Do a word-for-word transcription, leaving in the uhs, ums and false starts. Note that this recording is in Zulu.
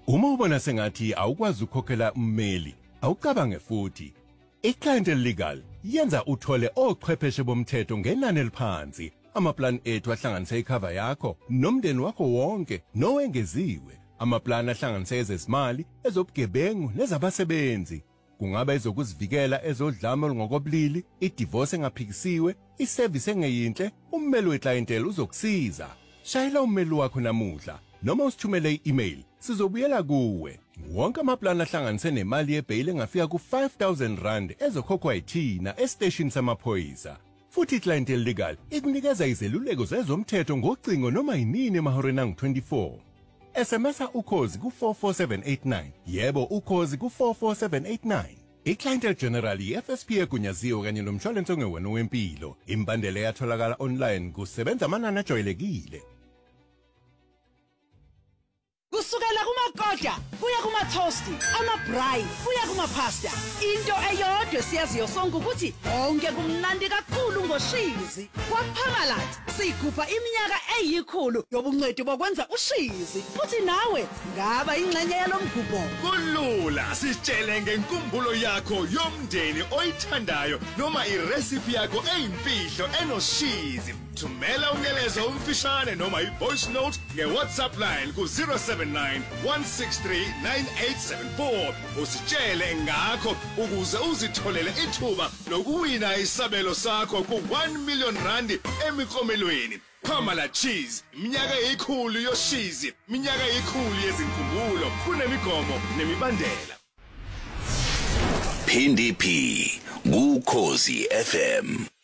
Uma ubona sengathi awukwazi ukukhokhela ummeli, awucabange futhi. iClientele Legal yenza uthole ochwepheshe bomthetho ngenani eliphansi. Amaplan ethu ahlanganisa icover yakho nomndeni wakho wonke nowengeziwe. Amaplan ahlanganisa ezezimali, ezobugebengu nezabasebenzi. Kungaba ezokuzivikela ezodlame ngokobulili, idivorce engaphikisiwe, iservice engeyinhle, ummeli weClientele uzokusiza. Shayela ummeli wakho namuhla noma usithumele i-email, sizobuyela kuwe. Wonke amaplan ahlanganise nemali yebail engafika ku five thousand rand ezokhokhwa yithina estation samaphoyisa. Futhi iClientele Legal ikunikeza izeluleko zezomthetho ngocingo noma yinini emahoreni angu twenty-four. S M S ukhozi ku four four seven eight nine. Yebo ukhozi ku four four seven eight nine. iClientele General i-F S P egunyaziwe kanye nomshwalense ongewona wempilo. Imbandela yatholakala online kusebenza amanani ajwayelekile. Kusukela kumakodla kuya kumathosti, amabrayi kuya kumapasta. Into eyodwa siyaziyo sonke ukuthi onke kumnandi kakhulu ngoshizi. KwaPhamalat sigubha iminyaka eyikhulu yobungcweti bokwenza ushizi. Futhi nawe ngaba ingxenye yalomgubho. Kulula sitshele ngenkumbulo yakho yomndeni oyithandayo noma irecipe yakho eyimfihlo enoshizi. Thumela umyalezo umfishane noma i-voice note nge-WhatsApp line ku zero seven nine one six three nine eight seven four. Usitshele ngakho ukuze uzitholele ithuba lokuwina isabelo sakho ku one million rand emiklomelweni. Phamala Cheese, iminyaka eyikhulu yoshizi, iminyaka eyikhulu yezinkumbulo, kunemigomo nemibandela. P N D P, Ukhozi F M.